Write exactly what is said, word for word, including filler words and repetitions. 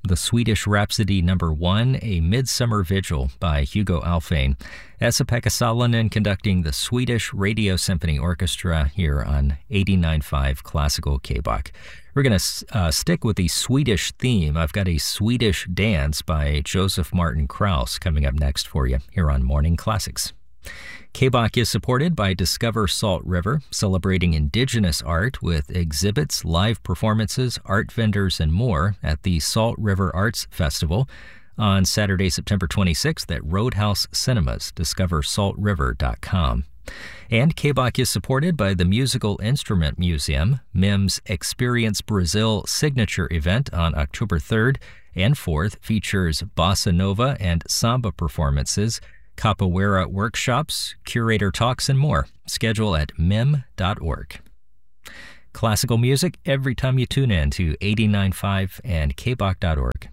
The Swedish Rhapsody Number One, A Midsummer Vigil by Hugo Alfvén. Esa-Pekka Salonen conducting the Swedish Radio Symphony Orchestra here on eighty-nine point five Classical K-Bach. We're going to uh, stick with the Swedish theme. I've got a Swedish dance by Joseph Martin Kraus coming up next for you here on Morning Classics. K-Bach is supported by Discover Salt River, celebrating indigenous art with exhibits, live performances, art vendors, and more at the Salt River Arts Festival on Saturday, September twenty-sixth at Roadhouse Cinemas, discover salt river dot com. And K-Bach is supported by the Musical Instrument Museum. M I M's Experience Brazil signature event on October third and fourth features bossa nova and samba performances, capoeira workshops, curator talks, and more. Schedule at mim dot org. Classical music every time you tune in to eighty-nine point five and k bach dot org.